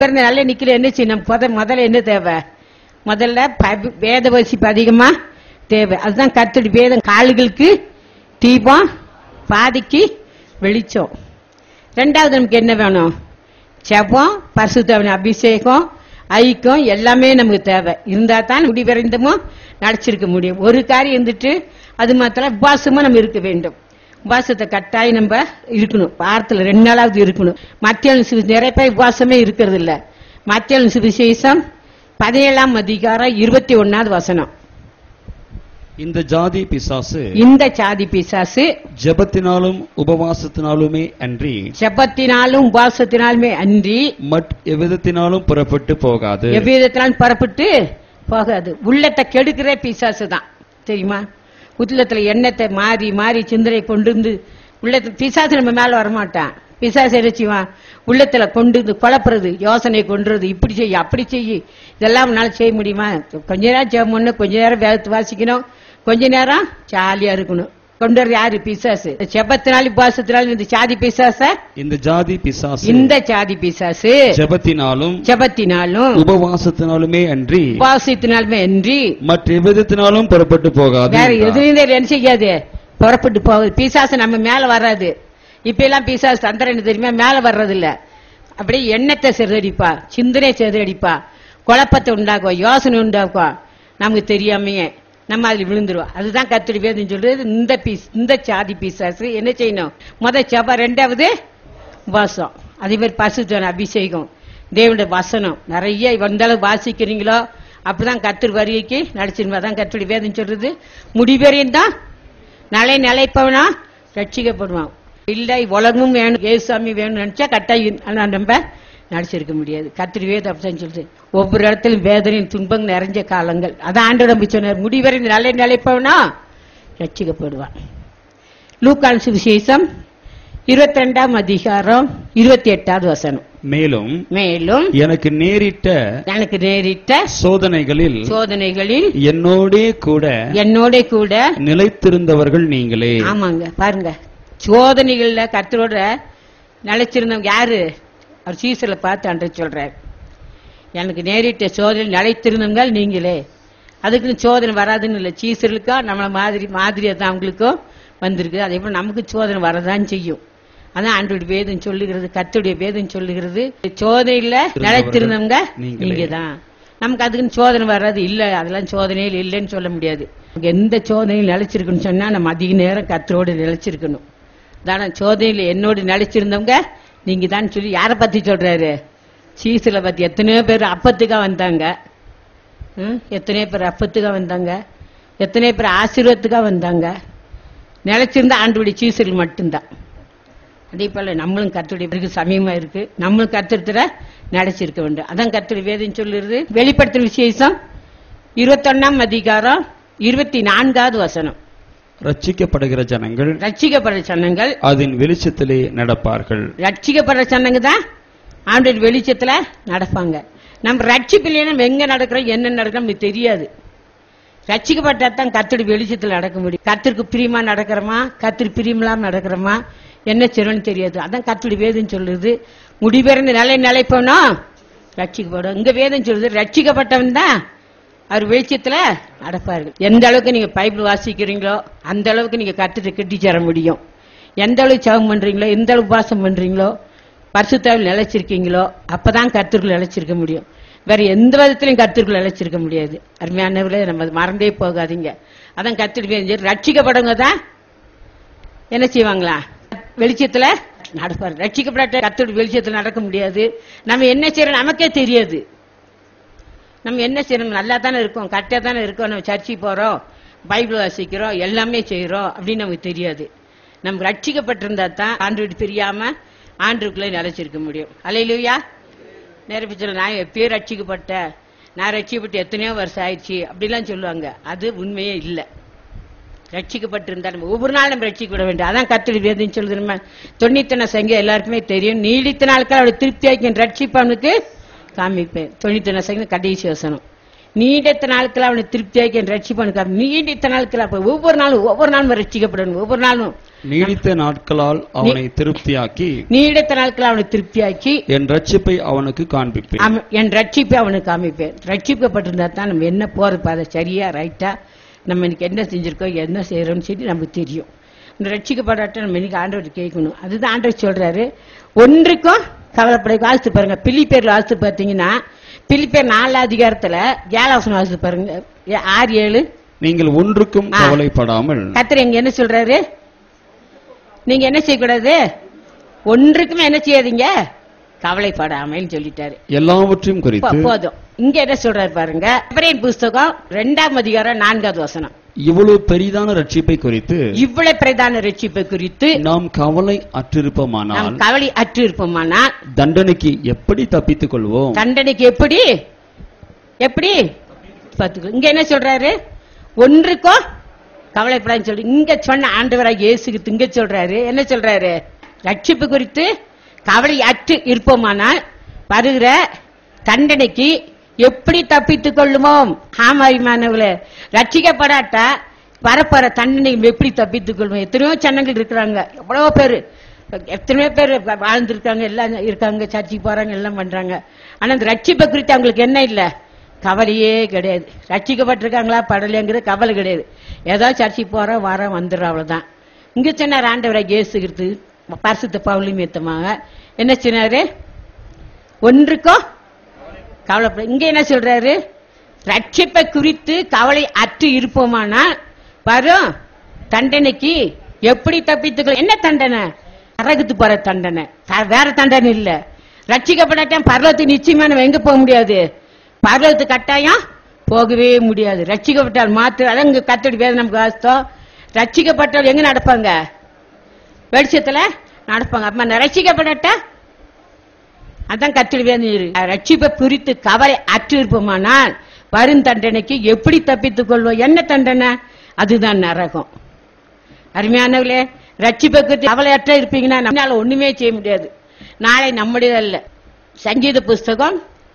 நல்ல நிக்கல என்ன செய்யணும்? முதல்ல என்ன தேவை? முதல்ல வேத வசிப்பு அதிகமா தேவை. அதுதான் கர்த்தருடைய வேதம் கால்களுக்கு தீபம், பாதிக்கு வெளிச்சம். ரெண்டாவது நமக்கு என்ன வேணும்? ஜெபம், பரிசுத்தாவின் அபிஷேகம், ஐக்கியம் எல்லாமே நமக்கு தேவை. இருந்தா தான் முடிவடைந்தமோ நடிச்சிருக்க முடியும். ஒரு காரியம் இருந்துட்டு அது மாத்திரம் உபாசமா நம்ம இருக்க வேண்டும். உபாசத்தை கட்டாயம் நம்ம இருக்கணும். வாரத்துல 2 நாளாவது இருக்கணும். மத்திய நிறைய பேர் உபாசமே இருக்கிறது இல்ல. மத்திய சுவிசேஷம் 17ஆம் அதிகாரம் 21வது வசனம். இந்த ஜாதி பிசாசு ஜெபத்தினாலும் உபவாசத்தினாலுமே அன்றி எவ்விதத்தினாலும் புறப்பட்டு போகாது. உள்ளத்தை கெடுக்கிற பிசாசு தான் தெரியுமா? உள்ளத்துல எண்ணத்தை மாறி மாறி சிந்தனை கொண்டு வந்து உள்ளத்துல பிசாசு நம்ம மேல வரமாட்டான். பிசாசு என்ன செய்வான்? உள்ளத்துல கொண்டு வந்து குழப்புறது, யோசனை கொண்டுறது, இப்படி செய்ய அப்படி செய்ய. இதெல்லாம் நம்மளால செய்ய முடியுமா? கொஞ்ச நேரம் ஜெபம் பண்ணணும், கொஞ்ச நேரம் வேதத்தை வாசிக்கணும், கொஞ்ச நேரம் ஜாலியா இருக்கணும். கொண்டு வர யாரு? பிசாசு. ஜெபத்தினாலும் உபாசத்தினாலும் இந்த ஜாதி பிசாசு ஜெபத்தினாலும் உபவாசத்தினாலுமே அன்றி மற்ற எவ்விதத்தினாலும் புறப்பட்டு போகாது. வேற எதுவும் என்ன செய்யாது? புறப்பட்டு போகாது. பிசாசு நம்ம மேல வராது. இப்ப எல்லாம் பிசாசு தந்திரம் என்ன தெரியுமா? மேல வர்றது இல்ல. அப்படியே எண்ணத்தை சிதறடிப்பா, சிந்தனை சிதறடிப்பா, குழப்பத்தை உண்டாக்குவா, யோசனை உண்டாக்குவா. நமக்கு தெரியாமையே நம்ம அதுல விழுந்துருவோம். அதுதான் கர்த்தருடைய வேதம் சொல்றது. இந்த சாதி பிசாசு என்ன செய்யணும்? ஜெபம், ரெண்டாவது உபாசம், அதே மாதிரி பரிசுத்த அபிஷேகம், தேவனுடைய வசனம் நிறைய வந்தாலும் வாசிக்கிறீங்களோ அப்பதான் கர்த்தர் வருகைக்கு நடிச்சிருமா. தான் கர்த்தருடைய வேதம் சொல்றது. முடிவரையும் தான் நிலைப்பவனா ரட்சிக்கப்படுவான். இல்ல உலகமும் வேணும், ஏசாமி வேணும் நினைச்சா கட்டாயம் நம்ம நடிச்சிருக்க முடியாது. கர்த்தர் வேதம் அப்படிதான் சொல்றது. ஒவ்வொரு இடத்திலும் வேதனையும் துன்பங்கள் நிறைஞ்ச காலங்கள். அதான் ஆண்டவர் நம்பி சொன்னார், முடிவரை நிலைப்பவனா ரட்சிக்கப்படுவான். லூக்கான் சுவிசேஷம் 22ஆம் அதிகாரம் 28வது வசனம். மேலும் எனக்கு நேரிட்ட சோதனைகளில் என்னோடே கூட நிலைத்திருந்தவர்கள் நீங்களே. ஆமாங்க, பாருங்க, சோதனைகள்ல கர்த்தரோட நிலைச்சிருந்தவங்க யாரு? அவர் சீசர்ல பார்த்து அன்று சொல்றாரு, எனக்கு நேரிட்ட சோதனை நிலைத்திருந்தவங்க நீங்களே. அதுக்குன்னு சோதனை வராதுன்னு இல்லை. சீசர்களுக்கா நம்மள மாதிரியா தான் அவங்களுக்கும் வந்திருக்கு. அதே போல நமக்கு சோதனை வரதான் செய்யும். அதான் ஆண்டோடைய வேதம் சொல்லுகிறது, கர்த்தருடைய வேதம் சொல்லுகிறது, சோதனையில நிலைத்திருந்தவங்க நீங்க தான். நமக்கு அதுக்குன்னு சோதனை வராது இல்ல, அதெல்லாம் சோதனையில் இல்லைன்னு சொல்ல முடியாது. எந்த சோதனையில் நிலைச்சிருக்குன்னு சொன்னா நம்ம அதிக நேரம் கர்த்தரோடு நிலைச்சிருக்கணும். தானே சோதனையில என்னோடு நிலைச்சிருந்தவங்க நீங்க தான் சொல்லி யாரை பத்தி சொல்றாரு? சீசுல பத்தி. எத்தனையோ பேர் அப்பத்துக்காக வந்தாங்க, எத்தனையோ பேர் அப்பத்துக்காக வந்தாங்க, எத்தனையோ பேர் ஆசீர்வாதத்துக்காக வந்தாங்க. நிலைச்சிருந்தா ஆண்டோடைய சீசுகள் மட்டும்தான். அதே போல நம்மளும் கர்த்தருடைய சமயமா இருக்கு, நம்மளும் கர்த்தத்துல நிலைச்சிருக்க வேண்டும். அதான் கர்த்தருடைய வேதம் சொல்லுறது. வெளிப்படுத்தும் விசேஷம் 21ஆம் அதிகாரம் 24வது வசனம். ரட்சிக்கப்படுகிற ஜனங்கள் அதன் வெளிச்சத்திலே நடப்பார்கள். ரட்சிக்கப்படுற ஜனங்க தான் ஆண்டவர் வெளிச்சத்துல நடப்பாங்க. நம்ம ரட்சிப்பில்லையே நம்ம எங்க நடக்கிறோம், என்ன நடக்கிறோம் நமக்கு தெரியாது. ரட்சிக்கப்பட்டா தான் கர்த்தருடைய வெளிச்சத்துல நடக்க முடியும். கர்த்தருக்கு பிரியமா நடக்கிறோமா, கர்த்தருக்கு பிரியமில்லாம நடக்கிறோமா, என்ன செய்யணும்னு தெரியாது. அதான் கர்த்தருடைய வேதம் சொல்லுது, முடிபெறந்து நிலைப்போனா ரட்சிக்கப்படும். இங்க வேதம் சொல்லுது, ரட்சிக்கப்பட்டவன் தான் அவர் வெளிச்சத்துல நடப்பார்கள். எந்த அளவுக்கு நீங்க பைபிள் வாசிக்கிறீங்களோ அந்த அளவுக்கு நீங்க கர்த்தரை கட்டி சேர முடியும். எந்த அளவுக்கு ஜெபம் பண்றீங்களோ, எந்த அளவுக்கு உபாசம் பண்றீங்களோ, பரிசுத்தாவில் நிலைச்சிருக்கீங்களோ அப்பதான் கர்த்தருக்குள் நிலைச்சிருக்க முடியும். வேற எந்த விதத்திலையும் கர்த்தருக்குள் நிலைச்சிருக்க முடியாது. அருமையானவர்களே, நம்ம மறந்தே போகாதீங்க. அதான் கர்த்தருடைய ரட்சிக்கப்படுங்க தான் என்ன செய்வாங்களா? வெளிச்சத்துல நடப்பாரு. ரட்சிக்கப்பட்ட கர்த்தருடைய வெளிச்சத்துல நடக்க முடியாது. நம்ம என்ன செய்யறோம் நமக்கே தெரியாது. நம்ம என்ன செய்யணும்? நல்லா தானே இருக்கோம், கரெக்டா தானே இருக்கோம், நம்ம சர்ச்சைக்கு போறோம், பைபிள் வாசிக்கிறோம், எல்லாமே செய்யறோம் அப்படின்னு நமக்கு தெரியாது. நம்ம ரட்சிக்கப்பட்டிருந்தா தான் ஆண்டவருக்கு பிரியாம ஆண்டவருக்குள்ளே நிலைச்சிருக்க முடியும். அல்லேலூயா. நேரப்பிச்சல நான் எப்பயோ ரட்சிக்கப்பட்டேன், நான் ரட்சிக்கப்பட்டு எத்தனையோ வருஷம் ஆயிடுச்சு அப்படிலாம் சொல்லுவாங்க. அது உண்மையே இல்லை. ரட்சிக்கப்பட்டிருந்தா நம்ம ஒவ்வொரு நாள் நம்ம ரட்சிக்கப்பட வேண்டும். அதான் கர்த்தருடைய வேதம் சொல்லுது. நம்ம 90 சங்கீதம் எல்லாருக்குமே தெரியும். நீடித்த நாட்கள் அவருடைய திருப்தி ஆக்கி ரட்சிப்பவனுக்கு காமிப்பேன். 90 கடைசி வசனம். நீடித்த நாட்கள் அவனை திருப்தியாக்கி என் ரட்சிப்பனுக்கு நீடித்த நாட்கள் அப்ப ஒவ்வொரு நாளும் ரட்சிக்கப்படணும். ஒவ்வொரு நாளும் நீடித்த நாட்களால் அவனை திருப்தியாக்கி நீடித்த நாட்கள் அவனை திருப்தியாக்கி என் ரட்சிப்பை அவனுக்கு காண்பிப்பேன். என் ரட்சிப்பை அவனுக்கு காமிப்பேன். ரட்சிக்கப்பட்டிருந்தா தான் நம்ம என்ன போறது பாதை சரியா ரைட்டா, நம்ம இன்னைக்கு என்ன செஞ்சிருக்கோம் என்ன செய்யறோம்னு சொல்லி நமக்கு தெரியும். இந்த ரட்சிக்கப்படாட்ட நம்ம இன்னைக்கு ஆண்டவர் கேட்கணும். அதுதான் ஆண்டவர் சொல்றாரு, ஒன்றுக்கும் கவலைப்பட. வாசித்து பாருங்க, பிலிப்பியர்ல வாசித்து பார்த்தீங்கன்னா, பிலிப்பியர் 4 அதிகாரத்துல 7 வசனம் வாசித்து பாருங்க, 6-7. நீங்கள் ஒன்றுக்கும் கவலைப்படாமல். கர்த்தர் இங்க என்ன சொல்றாரு, நீங்க என்ன செய்யக்கூடாது, ஒன்றுக்குமே என்ன செய்யாதீங்க, கவலைப்படாமல் சொல்லிட்டாரு. எல்லாவற்றையும் குறித்து போதும். இங்க என்ன சொல்றாரு பாருங்க, எபிரேயர் புஸ்தகம் 2 அதிகாரம் 4 வசனம். இவ்வளவு பெரிதான ரட்சிப்பை குறித்து இவ்வளவு பிரதான ரட்சிப்பை குறித்து நாம் கவலை அற்றிருப்போமானால் கவலை அற்றிருப்போமானால் தண்டனைக்கு எப்படி தப்பித்துக் கொள்வோம்? தண்டனைக்கு எப்படி பார்த்துக்கோ. இங்க என்ன சொல்றாரு, ஒன்றுக்கோ கவலைப்படான்னு சொல்லி இங்க சொன்ன ஆண்டவராக இயேசுக்கு இங்க சொல்றாரு. என்ன சொல்றாரு, ரட்சிப்பு குறித்து கவலை அற்று இருப்போமானால் வருகிற தண்டனைக்கு எப்படி தப்பித்துக் கொள்ளுவோம்? ஆமாய்மானவர்களே, ரட்சிக்கப்படாட்டா வரப்போற தண்டனை எப்படி தப்பித்துக் கொள்வோம்? எத்தனையோ ஜனங்கள் இருக்கிறாங்க, எவ்வளவோ பேரு, எத்தனையோ பேர் வாழ்ந்துருக்காங்க, எல்லாம் இருக்காங்க, சர்ச்சைக்கு போறாங்க, எல்லாம் பண்றாங்க. ஆனா இந்த ரட்சிப்பை குறித்து அவங்களுக்கு என்ன இல்ல, கவலையே கிடையாது. ரட்சிக்கப்பட்டிருக்காங்களா படலைங்கிற கவலை கிடையாது. ஏதாவது சர்ச்சைக்கு போறோம் வரோம் வந்துடுறோம், அவ்வளவுதான். இங்க சொன்னார் ஆண்டவராக இயேசுகிறது பரிசுத்த பவுலும் ஏத்தமாக என்ன சொன்னாரு, ஒன்றுக்கோ கவலைப்பட. இங்க என்ன சொல்றாரு, ரட்சிப்பை குறித்து கவலை அற்று இருப்போமானால் வரும் தண்டனைக்கு எப்படி தப்பித்துக்கொள்ள. என்ன தண்டனை? நரகத்து போற தண்டனை, வேற தண்டனை இல்ல. ரட்சிக்கப்படாட்டம் பரலோகத்துக்கு நிச்சயமா நம்ம எங்க போக முடியாது, பரலோகத்து கட்டாயம் போகவே முடியாது. ரட்சிக்கப்பட்டால் மாத்திரம், அதான் இங்க கர்த்தருடைய வேதம் நமக்கு வாசித்தோம். ரட்சிக்கப்பட்டால் எங்க நடப்பாங்க, வெளிச்சத்துல நடப்பாங்க. அப்ப ரட்சிக்கப்படட்டா அதான் கர்த்தருடைய வேதம். ரட்சிப்பை குறித்து கவலை அற்று இருப்போமானால் வரும் தண்டனைக்கு எப்படி தப்பித்துக் கொள்வோம்? என்ன தண்டனை? அதுதான் நரகம். அருமையானவர்களே, ரட்சிப்பை குறித்து கவலை அற்ற இருப்பீங்கன்னா நம்மளால ஒண்ணுமே செய்ய முடியாது. நாளை நம்முடையதல்ல. சங்கீத புஸ்தகம்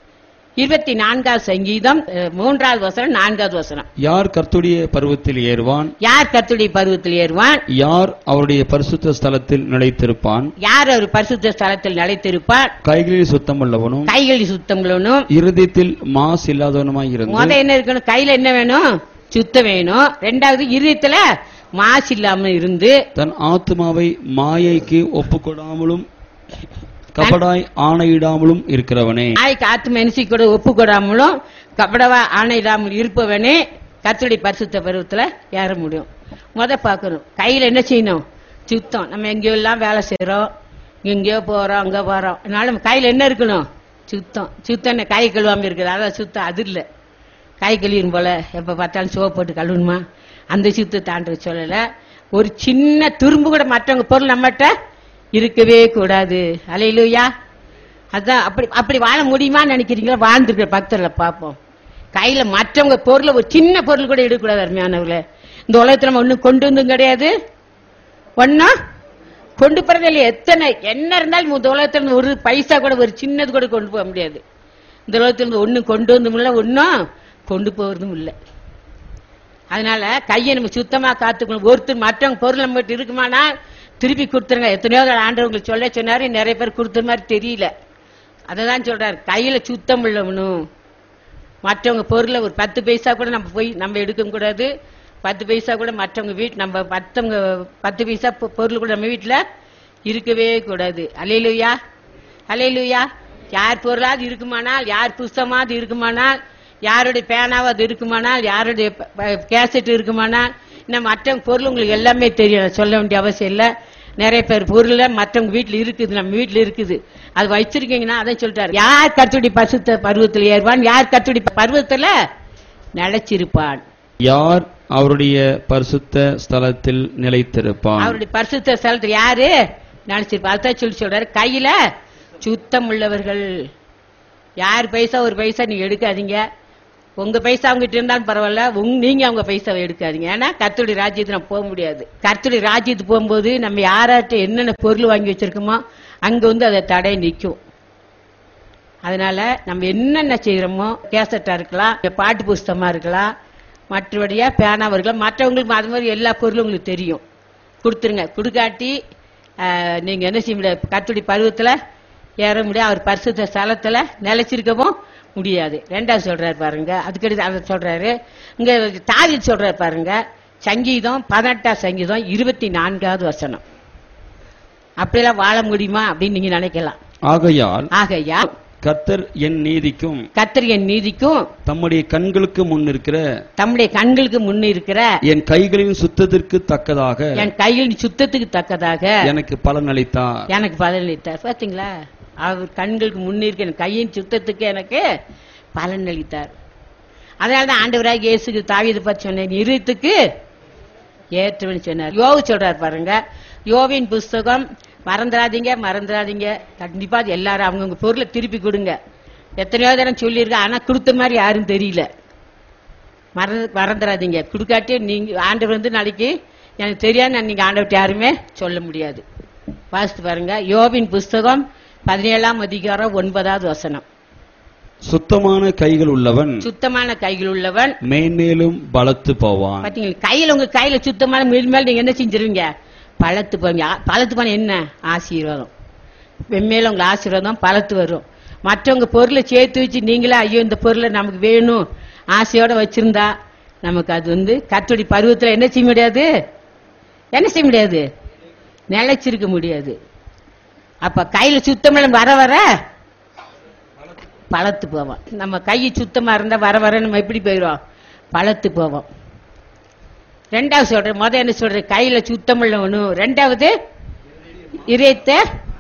24 சங்கீதம் 3 வசனம் 4 வசனம். யார் கர்த்தருடைய பர்வத்தில் ஏறுவான்? யார் கர்த்தருடைய பர்வத்தில் ஏறுவான்? யார் அவருடைய பரிசுத்த ஸ்தலத்தில் நிலைத்திருப்பான்? யார் அவர் பரிசுத்த ஸ்தலத்தில் நிலைத்திருப்பான்? கைகளில் சுத்தமுள்ளவனும் கைகளில் சுத்தமுள்ளவனும் இருதயத்தில் மாசு இல்லாதவனுமாய் இருந்து. முத என்ன இருக்கணும், கையில என்ன வேணும், சுத்தம் வேணும். 2வது இருதயத்துல மாசு இல்லாம இருந்து தன் ஆத்மாவை மாயைக்கு ஒப்புக்கொடாமலும் கபடாய் ஆணையிடாமலும் இருக்கிறவனே. நாய்க்கு ஆத்ம என்சி கூட ஒப்பு கொடாமலும் கபடவா ஆணையிடாமல் இருப்பவனே கர்த்தருடைய பரிசுத்த பருவத்துல ஏற முடியும். முத பாக்கணும், கையில என்ன செய்யணும், சுத்தம். நம்ம எங்கேயோ எல்லாம் வேலை செய்யறோம், எங்கேயோ போறோம், அங்க போறோம், அதனால நம்ம கையில என்ன இருக்கணும், சுத்தம். சுத்தம் கை கழுவாம இருக்குது, அதான் சுத்தம். அது இல்ல கை கழுவிடும் போல எப்ப பார்த்தாலும் சோப்பு போட்டு கழுவணுமா, அந்த சுத்தத்தை ஆண்டு சொல்லல. ஒரு சின்ன துரும்பு கூட மற்றவங்க பொருள் நம்மகிட்ட இருக்கவே கூடாது. அல்லேலூயா. அதான் அப்படி வாழ முடியுமான்னு நினைக்கிறீங்களா? வாழ்ந்துருக்கிற பக்தர்களை பார்ப்போம். கையில மற்றவங்க பொருளை ஒரு சின்ன பொருள் கூட எடுக்கக்கூடாது. அருமையானவர்களே, இந்த உலகத்துல நம்ம ஒன்னும் கொண்டு வந்தும் கிடையாது, ஒன்னும் கொண்டு போறது இல்லையா. எத்தனை என்ன இருந்தாலும் இந்த உலகத்துல ஒரு பைசா கூட ஒரு சின்னது கூட கொண்டு போக முடியாது. இந்த உலகத்துல ஒன்னும் கொண்டு வந்தும் இல்லை, ஒன்னும் கொண்டு போறதும் இல்லை. அதனால கையை நம்ம சுத்தமா காத்துக்கணும். ஒருத்தர் மற்றவங்க பொருள் நம்ம கிட்ட இருக்குமானா திருப்பி கொடுத்துருங்க. எத்தனையோ ஆண்டவங்களுக்கு சொல்ல சொன்னாரு, நிறைய பேர் கொடுத்த மாதிரி தெரியல. அததான் சொல்றாரு, கையில சுத்தம் உள்ளவனும். மற்றவங்க பொருளை ஒரு 10 பைசா கூட நம்ம போய் நம்ம எடுக்க கூடாது. 10 பைசா கூட மற்றவங்க வீட்டு நம்ம 10 பைசா பொருள் கூட நம்ம வீட்டுல இருக்கவே கூடாது. அல்லேலூயா, அல்லேலூயா. யார் பொருளாவது இருக்குமானால், யார் புஸ்தமாவது இருக்குமானால், யாருடைய பேனாவது இருக்குமானால், யாருடைய கேசட் இருக்குமானால், இன்னும் மற்றவங்க பொருள் உங்களுக்கு எல்லாமே தெரியும், சொல்ல வேண்டிய அவசியம் இல்லை. நிறைய பேர் பொருள் மற்றவங்க வீட்டுல இருக்குது, நம்ம வீட்டுல இருக்குது, அது வச்சிருக்கீங்கன்னா அதான் சொல்றாரு, யார் கர்த்தருடைய பரிசுத்த பருவத்தில் ஏறுவான், யார் கர்த்தருடைய பருவத்துல நிலைச்சிருப்பான், யார் அவருடைய பரிசுத்த ஸ்தலத்தில் நிலைத்திருப்பான். அவருடைய பரிசுத்த ஸ்தலத்தில் யாரு நிலைச்சிருப்பான். அதான் சொல்றாரு, கையில சுத்தம் உள்ளவர்கள். யார் பைசா ஒரு பைசா நீங்க எடுக்காதீங்க. உங்க பைசா அவங்ககிட்ட இருந்தாலும் பரவாயில்ல, நீங்க அவங்க பைசாவை எடுக்காதீங்க. ஏன்னா கர்த்தருடைய ராஜ்யத்துக்கு நம்ம போக முடியாது. கர்த்தருடைய ராஜ்யத்துக்கு போகும்போது நம்ம யார்கிட்ட என்னென்ன பொருள் வாங்கி வச்சிருக்கோமோ அங்க அதை தடை நிற்கும். அதனால நம்ம என்னென்ன செய்யறோமோ, கேசட்டா இருக்கலாம், பாட்டு புஸ்தகமா இருக்கலாம், மற்றபடியா பேனாவா இருக்கலாம், மற்றவங்களுக்கு அது மாதிரி எல்லா பொருளும் உங்களுக்கு தெரியும், கொடுத்துருங்க. கொடுக்காட்டி நீங்க என்ன செய்ய முடியாது, கர்த்தருடைய பருவத்துல ஏற முடியாது, அவர் பரிசுத்த ஸ்தலத்துல நிலைச்சிருக்கவும் முடியாது. ரெண்டாவது சொல்றாரு பாருங்க, அதுக்கடுத்து அதை சொல்றாரு. இங்க தாவீது சொல்றாரு பாருங்க, சங்கீதம் 18 சங்கீதம் 24வது வசனம். அப்படியெல்லாம் வாழ முடியுமா அப்படின்னு நீங்க நினைக்கலாம். ஆகையால் கர்த்தர் என் நீதிக்கும் தம்முடைய கண்களுக்கு முன் இருக்கிற என் கைகளின் சுத்தத்திற்கு தக்கதாக எனக்கு பலன் அளித்தார். பாத்தீங்களா, அவர் கண்களுக்கு முன்னிருக்க என் கையின் சுத்தத்துக்கு எனக்கு பலன் அளித்தார். அதனாலதான் ஆண்டவராக இயேசுக்கு தாவீது பற்றி சொன்னேன், இருத்துக்கு ஏற்றவன் சொன்னார். யோவு சொல்றாரு பாருங்க, யோவின் புஸ்தகம் மறந்துடாதீங்க. கண்டிப்பா எல்லாரும் அவங்கவுங்க பொருளை திருப்பி கொடுங்க. எத்தனையோ தரம் சொல்லியிருக்க, ஆனா கொடுத்த மாதிரி யாரும் தெரியல. மறந்துடாதீங்க. கொடுக்காட்டி நீங்க ஆண்டவர் நாளைக்கு எனக்கு தெரியாது, நீங்க ஆண்டவர்கிட்ட யாருமே சொல்ல முடியாது. வாசித்து பாருங்க, யோபின் புஸ்தகம் 17ஆம் அதிகாரம் 9வது வசனம். சுத்தமான கைகள் உள்ளவன் மேன்மேலும் பலத்து போவான். பாத்தீங்களா, கையில உங்க கையில சுத்தமான மேல் நீங்க என்ன செஞ்சிருவீங்க, பலத்து போன என்ன ஆசீர்வாதம், வெண்மையில உங்க ஆசீர்வாதம் பலத்து வரும். மற்றவங்க பொருளை சேர்த்து வச்சு நீங்களே ஐயோ இந்த பொருளை நமக்கு வேணும் ஆசையோட வச்சிருந்தா நமக்கு அது கர்த்தருடைய பருவத்துல என்ன செய்ய முடியாது, நிலைச்சிருக்க முடியாது. அப்ப கையில சுத்தம் வர வர பலத்து போவோம். நம்ம கை சுத்தமா இருந்தா வர வர நம்ம எப்படி போயிடும், பலத்து போவோம். ரெண்டாவது சொல்றேன், என்ன சொல்றேன், கையில சுத்தம் உள்ளவனும், ரெண்டாவது இதயத்துல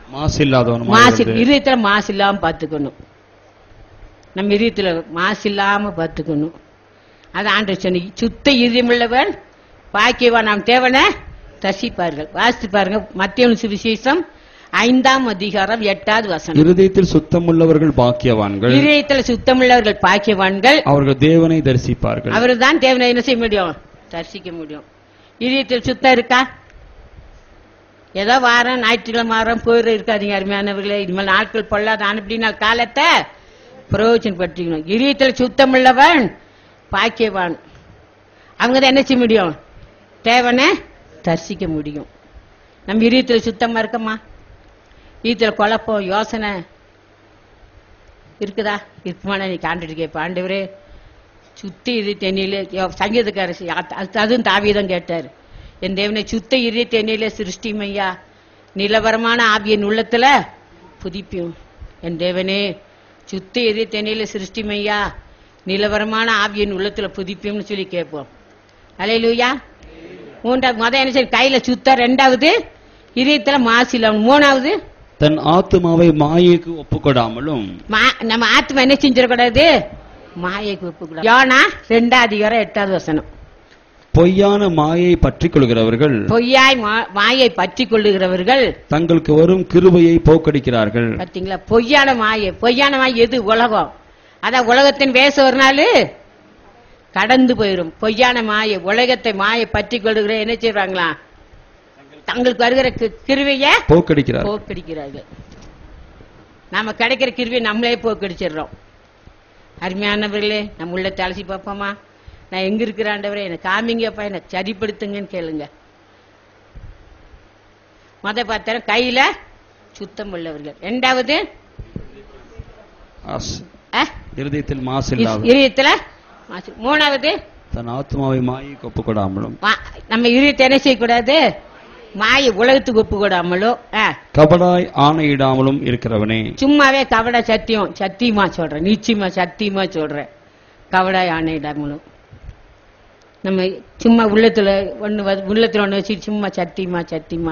மாசு இல்லாம பாத்துக்கணும். நம்ம இதயத்துல மாசு இல்லாம பாத்துக்கணும். அது ஆண்டவர் சொன்ன, சுத்த இதயம் உள்ளவன் பாக்கியவான், நாம் தேவனை தரிசிப்பார்கள். வாசித்து பாருங்க, மத்தேயு சுவிசேஷம் 5ஆம் அதிகாரம் 8வது வசனம். இருதயத்தில் சுத்தமுள்ளவர்கள் பாக்கியவான்கள், அவர்கள் தேவனை தரிசிப்பார்கள். அவர்கள் தான் தேவனை என்ன செய்ய முடியும், தரிசிக்க முடியும். இதயத்தில் சுத்தம் இருக்கா? ஏதோ வாரம் ஞாயிற்றுக்கிழமை வாரம் போயிட இருக்காதீங்க அருமையானவர்களே. இனிமேல் நாட்கள் பொல்லாத அனுப்பினா காலத்தை பிரயோஜனப்படுத்திக்கணும். இதயத்தில் சுத்தம் உள்ளவன் பாக்கியவான், அவங்க தான் என்ன செய்ய முடியும், தேவனை தரிசிக்க முடியும். நம்ம இதயத்தில் சுத்தமா இருக்கமா? இதயத்துல குழப்பம் யோசனை இருக்குதா? இருக்குமான நீ காண்டுட்டு கேட்ப, ஆண்டவரே சுத்தி இரு தென்னிலே, சங்கீதக்காரர் அதுவும் தாவீதும் கேட்டார், என் தேவனை சுத்த இரு தென்னிலே சிருஷ்டிமையா, நிலவரமான ஆவியின் உள்ளத்துல புதிப்பியும். என் தேவனே சுத்த இரு தென்னிலே சிருஷ்டிமையா, நிலவரமான ஆவியின் உள்ளத்துல புதிப்பியும்னு சொல்லி கேட்போம். அல்லேலூயா. மூன்றாவது என்ன சரி, கையில சுத்த. ரெண்டாவது இதயத்துல மாசில. மூணாவது தன் ஆத்துமாவை மாயைக்கு ஒப்புக்கொடாமலும், நம்ம ஆத்மா என்ன செஞ்சிடக்கூடாது, மாயைக்கு ஒப்புக்கூடாது. யோனா 2ஆம் அதிகாரம் 8வது வசனம். பொய்யான மாயை பற்றிக் கொள்ளுகிறவர்கள் தங்களுக்கு வரும் கிருபையை போக்கடிக்கிறார்கள். பாத்தீங்களா, பொய்யான மாயை எது? உலகம். அதான் உலகத்தின் வேச ஒரு நாள் கடந்து போயிடும். பொய்யான மாயை, உலகத்தை மாயை பற்றி கொள்ளுகிற என்ன செய்வாங்களா, தங்களுக்கு வருகிற கிருபையை போக்கடிக்கிறார்கள். நாம கிடைக்கிற கிருபையை நம்மளே போக்கடிச்சிடறோம். அருமையானவர்களே, நம்ம உள்ளத்தை அலசி பார்ப்போமா? நான் எங்க இருக்கிற ஆண்டவரே, எனக்கு காமிங்கப்பா, எனக்கு சரிப்படுத்துங்கன்னு கேளுங்க. பார்த்தா கையில சுத்தம் உள்ளவர்கள். ரெண்டாவது இருதயத்தில் மாசு. மூணாவது தன் ஆத்மாவை மாயைக்கு ஒப்புக்கொடாமலும், நம்ம இருதயத்தை என்ன செய்யக்கூடாது, மாயை உலகத்துக்கு ஒப்புக்கொடாமலோ கபடாய் ஆணையிடாமலும் இருக்கிறவனே. சும்மாவே கபட சத்தியமா சொல்றேன், நிச்சயமா சத்தியமா சொல்றேன், கபடாய் ஆணையிடாமலும். நம்ம சும்மா உள்ளத்துல ஒண்ணு வச்சு சும்மா சத்தியமா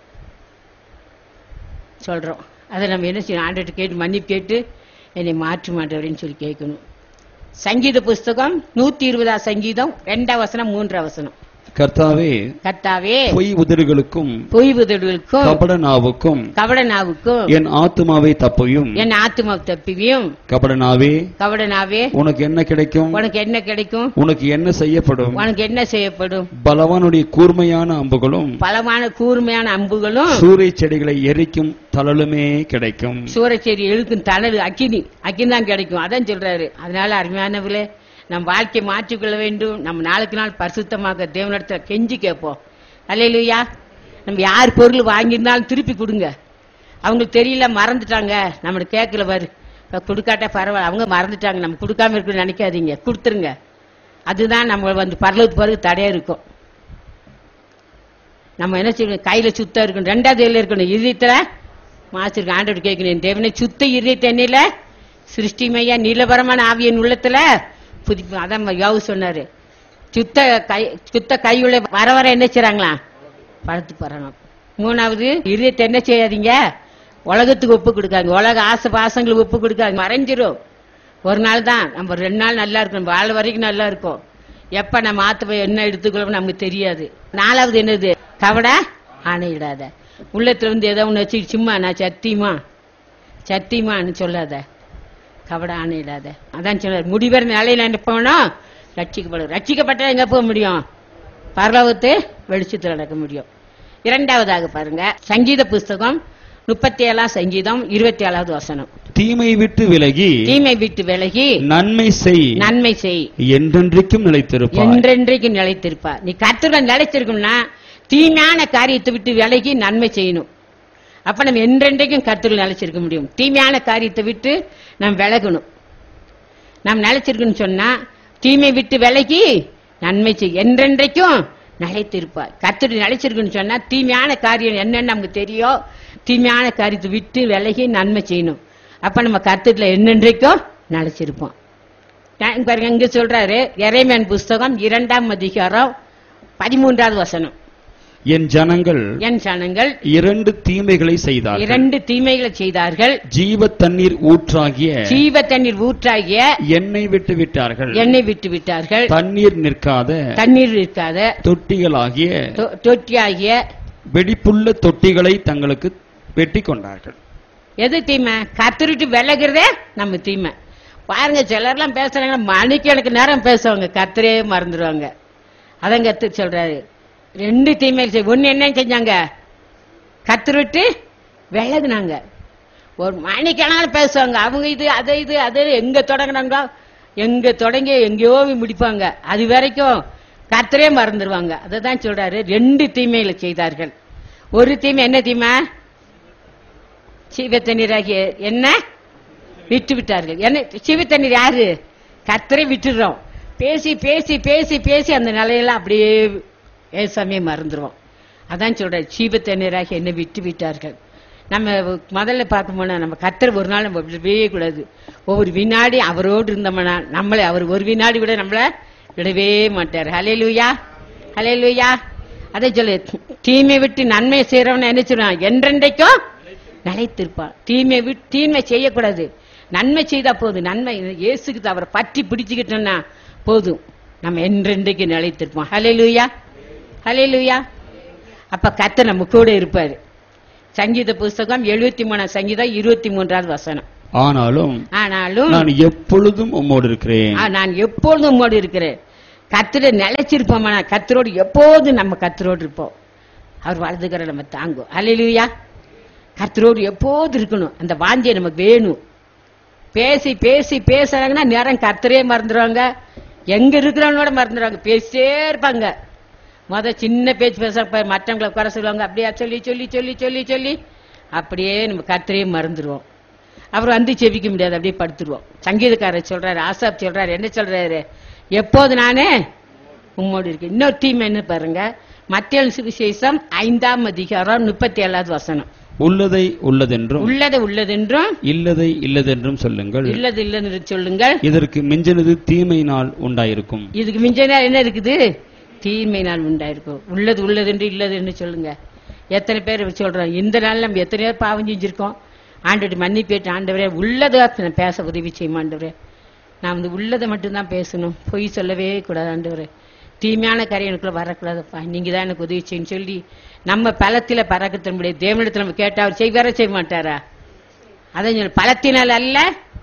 சொல்றோம். அதை நம்ம என்ன செய்யணும், ஆண்டவர்கிட்ட கேட்டு மன்னிப்பு கேட்டு என்னை மாற்ற மாட்டேன்னு சொல்லி கேட்கணும். சங்கீத புஸ்தகம் 120 சங்கீதம் 2 வசனம் 3 வசனம். கர்த்தாவே கர்த்தாவே பொய் உதடுகளுக்கும் பொய் உதடுகளுக்கும் கபட நாவுக்கும் கபட நாவுக்கும் என் ஆத்துமாவை தப்பையும் என் ஆத்துமா தப்பியும் கபட நாவே கபட நாவே உனக்கு என்ன கிடைக்கும்? உனக்கு என்ன கிடைக்கும்? உனக்கு என்ன செய்யப்படும்? உனக்கு என்ன செய்யப்படும்? பலவானுடைய கூர்மையான அம்புகளும் பலமான கூர்மையான அம்புகளும் சூறை செடிகளை எரிக்கும் தழலுமே கிடைக்கும். சூரச்செடி எழுக்கும் தணல் அக்கினி தான் கிடைக்கும். அதான் சொல்றாரு. அதனால அருமையானவர்களே, நம் வாழ்க்கையை மாற்றிக்கொள்ள வேண்டும். நம்ம நாளுக்கு நாள் பரிசுத்தமாக தேவனிடத்துல கெஞ்சி கேட்போம். அல்லேலூயா. நம்ம யார் பொருள் வாங்கியிருந்தாலும் திருப்பி கொடுங்க. அவங்களுக்கு தெரியல, மறந்துட்டாங்க, நம்ம கேட்கல பாரு, கொடுக்காட்டா பரவாயில்ல, அவங்க மறந்துட்டாங்க, நம்ம கொடுக்காம இருக்குன்னு நினைக்காதீங்க, கொடுத்துருங்க. அதுதான் நம்ம பரலோகத்துக்கு பிறகு தடையா இருக்கும். நம்ம என்ன செய்யணும்? கையில சுத்தம் இருக்கணும், ரெண்டாவது இதுல இருக்கணும், இதயத்துல மாசிருக்கு. ஆண்டவர் கேட்கணும், தேவனை சுத்த இதயத்தை எண்ணில சிருஷ்டிமையா நீலபரமான ஆவியின் உள்ளத்துல புதுப்பி. அதான் யோவு சொன்னாரு, சுத்த கையுள்ள வர வர என்ன செய்றாங்களா? பழத்து போறாங்க. மூணாவது, இதயத்தை என்ன செய்யாதீங்க? உலகத்துக்கு ஒப்பு கொடுக்காங்க. உலக ஆசை பாசங்களுக்கு ஒப்பு கொடுக்காங்க, மறைஞ்சிரும். ஒரு நாள் தான், நம்ம 2 நாள் நல்லா இருக்கும், வாழ வரைக்கும் நல்லா இருக்கும். எப்ப நம்ம ஆத்து என்ன எடுத்துக்கொள்ள நமக்கு தெரியாது. 4வது என்னது? கவட ஆணையிடாத. உள்ளத்துல ஏதோ ஒண்ணு வச்சு சும்மா நான் சத்தியமான்னு சொல்லாத, கவட ஆணையிடாத. அதான் சொன்னார், முடிவர நிலையில என்ன போனோம்? ரட்சிக்கப்பட்ட எங்க போக முடியும்? பரலோகத்து வெளிச்சத்தில் நடக்க முடியும். 2வதாக பாருங்க, சங்கீத புஸ்தகம் 37ஆம் சங்கீதம் 27வது வசனம். தீமை விட்டு விலகி நன்மை செய் என்றென்றைக்கும் நிலைத்திருப்பார். நீ கர்த்தருடன் நிலைத்திருக்கணும்னா தீமையான காரியத்தை விட்டு விலகி நன்மை செய்யணும். அப்ப நம்ம என்றென்றைக்கும் கர்த்தருடன் நிலைச்சிருக்க முடியும். தீமையான காரியத்தை விட்டு நாம் விலகணும். நாம் நிலைச்சிருக்கணும் சொன்னா தீமை விட்டு விலகி நன்மை செய் என்றென்றைக்கும் நிலைத்திருப்பார். கர்த்தருடன் நிலைச்சிருக்கணும் சொன்னா தீமையான காரியம் என்னன்னு நமக்கு தெரியும். தீமையான காரியத்தை விட்டு விலகி நன்மை செய்யணும். அப்ப நம்ம கர்த்தர்ல என்னென்றைக்கும் நிலைச்சிருப்போம். பாருங்க, இங்க சொல்றாரு, எரேமியா புஸ்தகம் 2ஆம் அதிகாரம் 13வது வசனம். என் ஜனங்கள் 2 தீமைகளை செய்தார்கள். ஜீவ தண்ணீர் ஊற்றாகிய என்னை விட்டு விட்டார்கள். தண்ணீர் நிற்காத தொட்டியாகிய வெடிப்புள்ள தொட்டிகளை தங்களுக்கு வெட்டி கொண்டார்கள். எது தீமை? கர்த்தருக்கு விலகிறதே நம்ம தீமை. பாருங்க, சிலர்லாம் பேசுறாங்க, மணிக்கணக்கு நேரம் பேசுவாங்க, கர்த்தரே மறந்துடுவாங்க. அதான் கர்த்தர் சொல்றாரு, 2 தீமைகள். ஒண்ணு என்ன செஞ்சாங்க? கர்த்தர் விட்டு விலகுனாங்க. ஒரு மணிக்கணக்கில் பேசுவாங்க, அவங்க இது அதை எங்க தொடங்கினாங்களோ எங்க தொடங்கி எங்கேயோ முடிப்பாங்க. அது வரைக்கும் கர்த்தரே மறந்துடுவாங்க. அதான் சொல்றாரு, 2 தீமைகளை செய்தார்கள். ஒரு தீமை என்ன தீமை? சீவத்தண்ணீராகிய என்ன விட்டு விட்டார்கள். என்ன சீவத்தண்ணீர்? யாரு? கர்த்தரை விட்டுடுறோம். பேசி பேசி பேசி பேசி அந்த நிலையெல்லாம் அப்படியே ஏசாமியை மறந்துடுவோம். அதான் சொல்ற, சீவத்தண்ணீராகிய என்ன விட்டு விட்டார்கள். நம்ம முதல்ல பார்க்கணும்னா நம்ம கர்த்தர் ஒரு நாள் நம்ம விடவே கூடாது. ஒவ்வொரு வினாடி அவரோடு இருந்தோம்னா நம்மளை அவர் ஒரு வினாடி விட நம்மள விடவே மாட்டார். ஹல்லேலூயா, ஹல்லேலூயா. அதை சொல்லு, தீமை விட்டு நன்மை செய்யறவன் என்ன சொல்றான்? என்றென்றைக்கும் நிலைத்திருப்பான். தீமை செய்யக்கூடாது, நன்மை செய்தா போதும். நன்மை இயேசுக்கு அவரை பற்றி பிடிச்சுக்கிட்டோம்னா போதும், நம்ம என்றென்றைக்கு நிலைத்திருப்போம். ஹல்லேலூயா, ஹல்லேலூயா. அப்ப கர்த்தர் நம்ம கூட இருப்பாரு. சங்கீத புஸ்தகம் 73ஆம் சங்கீதம் 23வது வசனம். ஆனாலும் நான் எப்பொழுதும் உம்மோடு இருக்கிறேன். கர்த்தரை நிலைச்சிருப்போம். கர்த்தரோடு எப்போதும் நம்ம கர்த்தரோடு இருப்போம். அவர் வலதுகரை நம்ம தாங்கும். ஹல்லேலூயா. கர்த்தரோடு எப்போது இருக்கணும், அந்த வாஞ்சை நமக்கு வேணும். பேசி பேசி பேசுறாங்கன்னா நேரம் கர்த்தரே மறந்துடுவாங்க, எங்க இருக்கிறவனோட மறந்துடுவாங்க. பேசிட்டே இருப்பாங்க. சின்ன பேச்சு பேச மற்றவங்களை குறை சொல்லுவாங்க. அப்படியே சொல்லி சொல்லி சொல்லி சொல்லி சொல்லி அப்படியே நம்ம கர்த்தரே மறந்துடுவோம். அப்புறம் செபிக்க முடியாது, அப்படியே படுத்துருவோம். சங்கீதக்காரர் சொல்றாரு, ஆசாப் சொல்றாரு, என்ன சொல்றாரு? எப்போது நானே உம்மோடு இருக்கேன். இன்னொரு தீமை என்ன பாருங்க, மத்தேயு சுவிசேஷம் 5ஆம் அதிகாரம் 37வது வசனம். உள்ளதை உள்ளதென்றும் இல்லதை இல்லதென்றும் சொல்லுங்கள். சொல்லுங்கள். இதற்கு மிஞ்சினது தீமையினால் உண்டாயிருக்கும். இதுக்கு மிஞ்சினா என்ன இருக்குது? தீமையினால் உண்டாயிருக்கும். உள்ளதென்று இல்லதென்று சொல்லுங்க. எத்தனை பேர் சொல்றோம்? இந்த நாள் நம்ம எத்தனை பேர் பாவம் செஞ்சிருக்கோம். ஆண்டவரை மன்னிப்பேற்று, ஆண்டவரே உள்ளதை பேச உதவி செய்யும் ஆண்டவரே. நான் உள்ளதை மட்டும்தான் பேசணும், பொய் சொல்லவே கூடாது ஆண்டவரே. தீமையான காரியம் எனக்குள்ள வரக்கூடாதுப்பா, நீங்க தான் எனக்கு உதவி செய்யன்னு சொல்லி நம்ம பலத்தில பறக்கத்த முடியாது. தேவனிடத்துல நம்ம கேட்டா அவர் செய்வாரா செய்ய மாட்டாரா? அதான் சொல்லு, பலத்தினால் அல்ல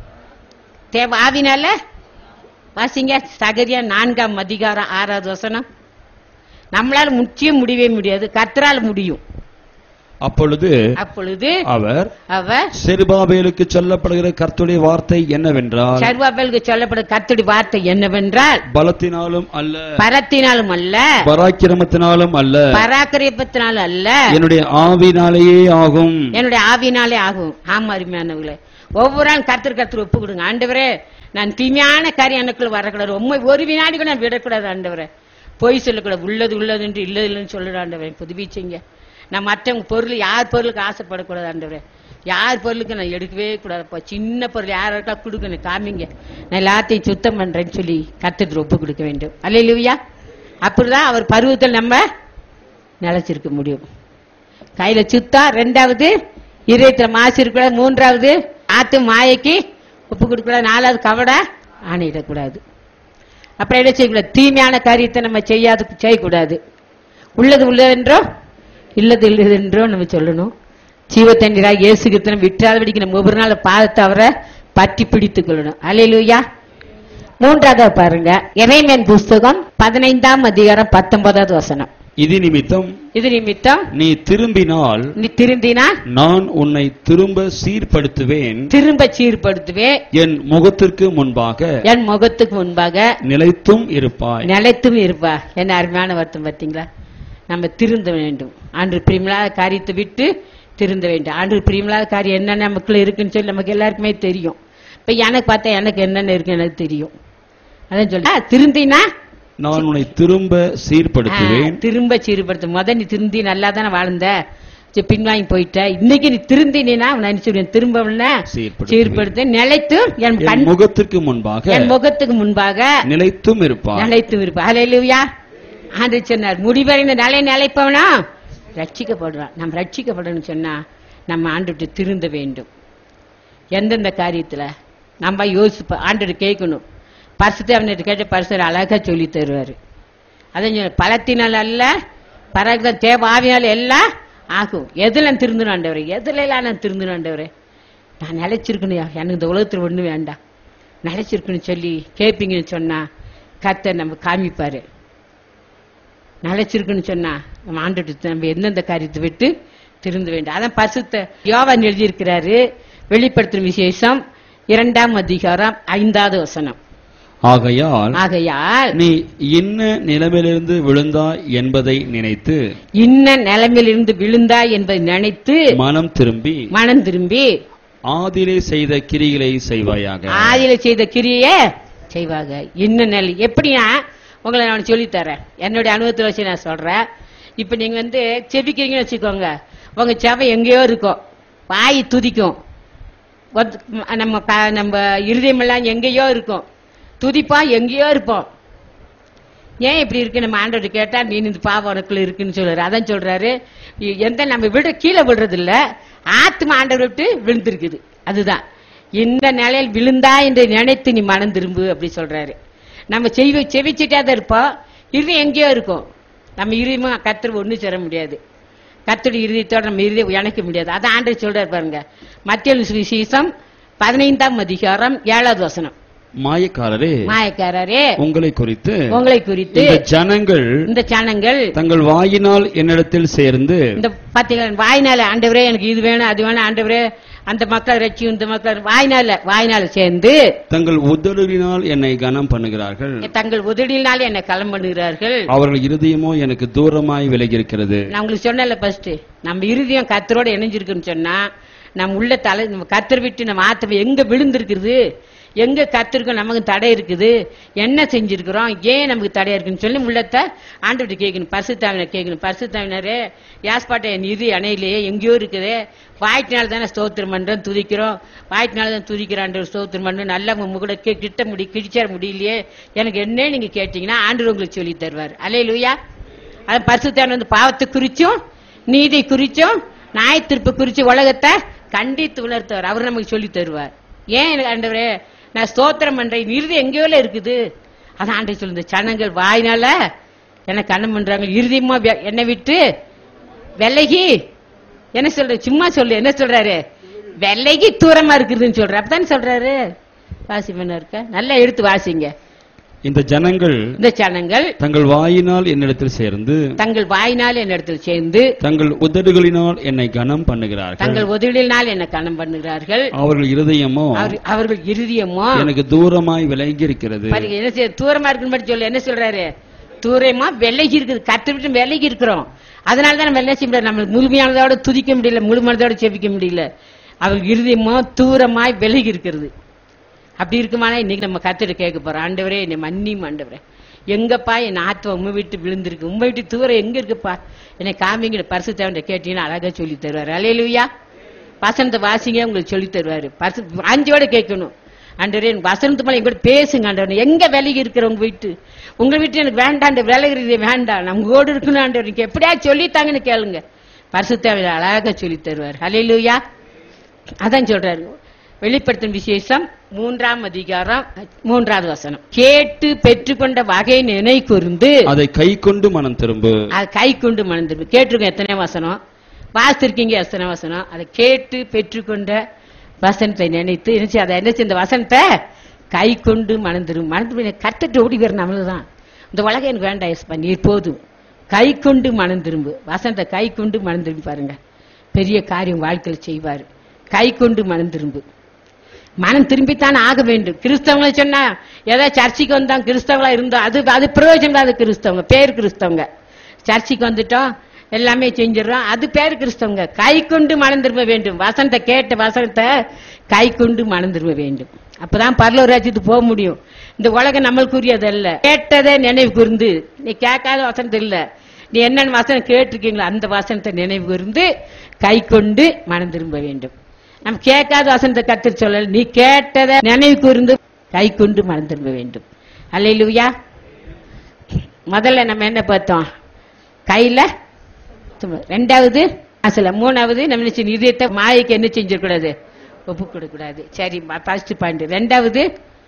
ஆவினால. வாசிங்க சகரியா 4ஆம் அதிகாரம் 6வது வசனம். நம்மளால முற்றியும் முடியவே முடியாது, கர்த்தரால் முடியும். அப்பொழுது அவர் செருபாபேலுக்கு சொல்லப்படுகிற கர்த்தருடைய வார்த்தை என்னவென்றால், செருபாபேலுக்கு சொல்லப்படுகிற கர்த்தருடைய வார்த்தை என்னவென்றால், பலத்தினாலும் அல்ல, பலத்தினாலும் அல்ல, பராக்கிரமத்தினாலும் அல்ல, பராக்கிரமத்தினாலும் அல்ல, என்னுடைய ஆவினாலேயே ஆகும், என்னுடைய ஆவினாலே ஆகும். ஆமா அருமையானவர்களே, ஒவ்வொரு நாள் கர்த்தர் ஒப்பு கொடுங்க. ஆண்டவரே, நான் தீமையான காரியம் எனக்குள்ள வரக்கூடாது, உண்மை ஒரு வினாடி கூட நான் விடக்கூடாது ஆண்டவரே. பொய் சொல்லக்கூடாது, உள்ளது உள்ளது என்று இல்லது இல்லைன்னு சொல்லிட ஆண்டவரே. புதுப்பிச்சிங்க. நான் மற்றவங்க பொருள், யார் பொருளுக்கு ஆசைப்படக்கூடாது ஆண்டவரே. யார் பொருளுக்கு நான் எடுக்கவே கூடாதுப்பா. சின்ன பொருள் யாருக்கா கொடுக்கணும், காமிங்க, நான் எல்லாத்தையும் சுத்தம் பண்றேன்னு சொல்லி கர்த்தருக்கு ஒப்பு கொடுக்க வேண்டும். அல்லேலூயா. அப்படிதான் அவர் பருவத்தில் நம்ம நிலைச்சிருக்க முடியும். கையில சுத்தம், 2வது இதயத்துல மாசு இருக்கக்கூடாது, 3வது ஆத்து மாயைக்கு ஒப்பு கொடுக்கூடாது, 4வது கவட ஆணையிடக்கூடாது. அப்புறம் என்ன செய்யக்கூடாது, தீமையான காரியத்தை நம்ம செய்யக்கூடாது. உள்ளது உள்ளதென்றோ இல்லது இல்லதென்றோ நம்ம சொல்லணும். ஜீவத்தண்ணீராக இயேசு கிறிஸ்துவை விட்டாதபடிக்கு நம்ம ஒவ்வொரு நாள் பாதத்தை அவரை பற்றி பிடித்துக் கொள்ளணும். அல்லேலூயா. 3வது பாருங்க, எரேமியா புஸ்தகம் 15ஆம் அதிகாரம் 19வது வசனம். இது நிமித்தம் நீ திரும்பினால் நான் உன்னை திரும்ப சீர்படுத்துவேன், என் முகத்திற்கு முன்பாக நிலைத்தும் இருப்பாய். என்ன அருமையான வருத்தம் பார்த்தீங்களா? நம்ம திருந்த வேண்டும். ஆண்டு பிரியமில்லாத காரியத்தை விட்டு திருந்த வேண்டும். ஆண்டு பிரியமில்லாத காரியம் என்னென்ன நமக்குள்ள இருக்குன்னு சொல்லி நமக்கு எல்லாருக்குமே தெரியும். இப்ப எனக்கு பார்த்தா எனக்கு என்னென்ன இருக்கு எனக்கு தெரியும். அதான் சொல்ல, திருந்தினா நான் உன்னை திரும்ப சீர்படுத்துவேன். திரும்ப சீர்படுத்த நீ திருந்தி நல்லா தானே வாழ்ந்த, பின்வாங்கி போயிட்ட. இன்னைக்கு நீ திருந்தினா திரும்ப சீர்படுத்த நிலைத்து என் முகத்துக்கு முன்பாக நிலைத்தும் இருப்பார். அல்லேலூயா. ஆண்டு சொன்னார், முடிவடைந்த நிலைப்பவனா ரட்சிக்கப்படுறான். நம்ம ரட்சிக்கப்படணும் சொன்னா நம்ம ஆண்டு திருந்த வேண்டும். எந்தெந்த காரியத்துல நம்ம யோசிப்ப ஆண்டு கேட்கணும். பரிசுத்த அவன்கிட்ட கேட்ட பரிசுத்தர் அழகா சொல்லி தருவாரு. அதான் பலத்தினால் அல்ல, பராக்கிரம் தேவாவினால் எல்லாம் ஆகும். எதுல திருந்தணும் ஆண்டவரே, எதுல எல்லாம் நான் திருந்தணும் ஆண்டவரே, நான் நிலைச்சிருக்கணும், எனக்கு இந்த உலகத்துல ஒண்ணு வேண்டாம், நிலைச்சிருக்கணும் சொல்லி கேட்பீங்கன்னு சொன்னா கர்த்தர் நம்ம காமிப்பாரு. நிலைச்சிருக்குன்னு சொன்னா நம்ம ஆண்டுட்டு நம்ம எந்தெந்த காரியத்தை விட்டு திருந்த வேண்டும். அதான் பரிசுத்த யோவான் எழுதியிருக்கிறாரு, வெளிப்படுத்தும் விசேஷம் 2ஆம் அதிகாரம் 5வது வசனம். ஆகையால் நீ இன்ன நிலைமையிலிருந்து விழுந்தாய் என்பதை நினைத்து மனம் திரும்பி ஆதியிலே செய்த கிரிகளை செய்வாயாக. இன்ன நிலை எப்படின்னா உங்களை நான் சொல்லித்தரேன், என்னுடைய அனுபவத்தில் வச்சு நான் சொல்றேன். இப்ப நீங்க செபிக்கிறீங்கன்னு வச்சுக்கோங்க, உங்க செவை எங்கேயோ இருக்கும், வாய் துதிக்கும், நம்ம இருதயம் எல்லாம் எங்கேயோ இருக்கும், துதிப்பா எங்கேயோ இருப்போம். ஏன் இப்படி இருக்கு? நம்ம ஆண்டோட கேட்டா நீ இந்த பாவம் உனக்குள்ள இருக்குன்னு சொல்றாரு. அதான் சொல்றாரு, எந்த நம்ம விட கீழே விடுறது இல்ல, ஆத்மா ஆண்டவர் விட்டு விழுந்திருக்குது. அதுதான் இந்த நிலையில் விழுந்தா என்று நினைத்து நீ மனம் திரும்பு அப்படி சொல்றாரு. நம்ம செவிச்சிட்டே தான் இருப்போம், இருதயம் எங்கேயோ இருக்கும். நம்ம இருதயமா கர்த்தர் ஒண்ணு சேர முடியாது, கர்த்தருடைய இருதயத்தோட நம்ம இருதயம் இணைக்க முடியாது. அதான் ஆண்டவர் சொல்றாரு பாருங்க, மத்தேயு சுவிசேஷம் 15ஆம் அதிகாரம் 7வது வசனம். மாயக்காரரே உங்களை குறித்து இந்த ஜனங்கள் தங்கள் வாயினால் என்னிடத்தில் சேர்ந்து, இந்த பாத்தீங்களா, வாயினால ஆண்டவரே எனக்கு இது வேணும் அது வேணும் ஆண்டவரே, அந்த மக்கள் ரட்சி, இந்த மக்கள் வாயினால சேர்ந்து தங்கள் உதடுகளினால் என்னை கனம் பண்ணுகிறார்கள், என்னை கலம் பண்ணுகிறார்கள், அவர்கள் இருதயமோ எனக்கு தூரமாய் விலகி இருக்கிறது. நான் உங்களுக்கு சொன்னல ஃபர்ஸ்ட், நம்ம இருதயம் கர்த்தரோட இணைஞ்சிருக்குன்னு சொன்னா நம்ம உள்ள நம்ம கர்த்தர் விட்டு நம்ம ஆத்மா எங்க விழுந்திருக்குது, எங்க கத்திருக்கோம், நமக்கு தடை இருக்குது, என்ன செஞ்சிருக்கிறோம், ஏன் நமக்கு தடையா இருக்குன்னு சொல்லி உள்ளத்தை ஆண்டவர்கிட்ட கேட்கணும். பரிசுத்தாவினர் கேட்கணும், பரிசுத்தாவினரே யாஸ்பாட்டை என் இது அணையிலேயே எங்கேயோ இருக்குது, வாய்ட்டினால தானே ஸ்தோத்திரம் பண்றோம் துதிக்கிறோம், வாய்ட்டினால தான் துதிக்கிறான் ஸ்தோத்திரம் பண்றோம், நல்லா கூட கிழிச்சேர முடியலையே, எனக்கு என்ன நீங்க கேட்டீங்கன்னா ஆண்டவர் உங்களுக்கு சொல்லி தருவார். அல்லேலூயா. அது பரிசுத்தாவினர் பாவத்தை குறிச்சும் நீதி குறிச்சும் நியாயத்தீர்ப்பு குறிச்சு உலகத்தை கண்டித்து உணர்த்துவார். அவர் நமக்கு சொல்லி தருவார். ஏன் ஆண்டவரே நான் ஸ்தோத்திரம் பண்றேன், இறுதி எங்கேயோ இருக்குது, அதான் ஆண்டவர் சொல்லுங்க, ஜனங்கள் வாயினால எனக்கு கண்ணம் பண்றாங்க. இருதயமா என்னை விட்டு விலகி என்ன சொல்ற, சும்மா சொல்லு, என்ன சொல்றாரு, விலகி தூரமா இருக்குதுன்னு சொல்ற. அப்பதானே சொல்றாரு. வாசி பண்ண இருக்க, நல்லா எடுத்து வாசிங்க. இந்த ஜனங்கள் தங்கள் வாயினால் என்னிடத்தில் சேர்ந்து தங்கள் உதடுகளினால் என்னை கனம் பண்ணுகிறார்கள். அவர்கள் இருதயமோ எனக்கு தூரமாய் விலகி இருக்கிறது. தூரமா இருக்குன்னு சொல்லு. என்ன சொல்றாரு, தூரமா விலகி இருக்குது, கத்து விட்டு விலகி இருக்கிறோம். அதனாலதான் நம்ம என்ன செய்ய முடியாது, நம்ம முழுமையானதோட துதிக்க முடியல, முழுமையானதோட செபிக்க முடியல. அவர்கள் இருதயமோ தூரமாய் விலகி இருக்கிறது. அப்படி இருக்குமானா இன்னைக்கு நம்ம கத்திட்டு கேட்க போறோம், ஆண்டவரே என்னை மன்னியும் ஆண்டவரே, எங்கப்பா என் ஆத்மா உண்மை விட்டு விழுந்திருக்கு, உண்மை விட்டு தூரம் எங்க இருக்குப்பா, என்னை காமிங்கிற பரிசுத்தவன் கேட்டீங்கன்னா அழகா சொல்லி தருவாரு. அல்லேலூயா. வசனத்தை வாசிங்க, உங்களுக்கு சொல்லி தருவாரு. வாஞ்சியோட கேட்கணும், ஆண்டவரே எனக்கு வசனத்து மேல எங்க கூட பேசுங்க ஆண்டவரே, எங்க விலகி இருக்கிற உங்க வீட்டு எனக்கு வேண்டாம், விலகிறதே வேண்டாம், நம்ம கூட இருக்கணும் ஆண்டவர், நீங்க எப்படியா சொல்லித்தாங்கன்னு கேளுங்க, பரிசுத்தவன் அழகா சொல்லி தருவாரு. அல்லேலூயா. அதான் சொல்றாரு. வெளிப்படுத்தும் விசேஷம் 3ஆம் அதிகாரம் 3வது வசனம். கேட்டு பெற்றுக்கொண்ட வகை நினை கூர்ந்து அதை கை கொண்டு மனம் திரும்பு. அதை கை கொண்டு மனம் திரும்பு. கேட்டிருக்கோம் எத்தனை வசனம் வாசித்திருக்கீங்க, எத்தனை வசனம். அதை கேட்டு பெற்றுக்கொண்ட வசனத்தை நினைத்து நினைச்சு அதை என்ன, இந்த வசனத்தை கை கொண்டு மனம் திரும்பு. மனம் திரும்பி கத்துட்டு ஓடி வர நம்மளுதான். இந்த உலகம் எனக்கு வேண்டாம் எஸ்பா, நீர் போதும், கை கொண்டு மனம் திரும்பு. வசனத்தை கை கொண்டு மனம் திரும்பி பாருங்க, பெரிய காரியம் வாழ்க்கையில் செய்வாரு. கை கொண்டு மனம் திரும்பு. மனம் திரும்பித்தான் ஆக வேண்டும். கிறிஸ்தவங்களை சொன்னா ஏதாவது சர்ச்சைக்கு வந்தாங்க, கிறிஸ்தவங்களா இருந்தோம், அது பிரயோஜனம் இல்லாத கிறிஸ்தவங்க, பேர் கிறிஸ்தவங்க. சர்ச்சைக்கு வந்துட்டோம், எல்லாமே செஞ்சிடறோம், அது பேர் கிறிஸ்தவங்க. கை கொண்டு மனம் திரும்ப வேண்டும். வசனத்தை கேட்ட வசனத்தை கை கொண்டு மனம் திரும்ப வேண்டும். அப்பதான் பரலோக ராஜ்யத்துக்கு போக முடியும். இந்த உலகம் நம்மளுக்குரியது அல்ல. கேட்டதை நினைவு கூர்ந்து, நீ கேட்காத வசனத்தை இல்ல, நீ என்னென்ன வசனம் கேட்டிருக்கீங்களோ அந்த வசனத்தை நினைவு கூர்ந்து கை கொண்டு மனம் திரும்ப வேண்டும். நம்ம கேட்காத வசனத்தை கத்து சொல்லல, நீ கேட்டதை நினைவு கூர்ந்து கை கொண்டு மனம் திரும்ப வேண்டும். அல்லேலூயா. முதல்ல நம்ம என்ன பார்த்தோம், கையில. ரெண்டாவது அசல. மூணாவது நம்ம இதயத்தை மாயைக்கு என்ன செஞ்சிடக்கூடாது, ஒப்பு கொடுக்கூடாது. சரி, ஃபர்ஸ்ட் பாயிண்ட். ரெண்டாவது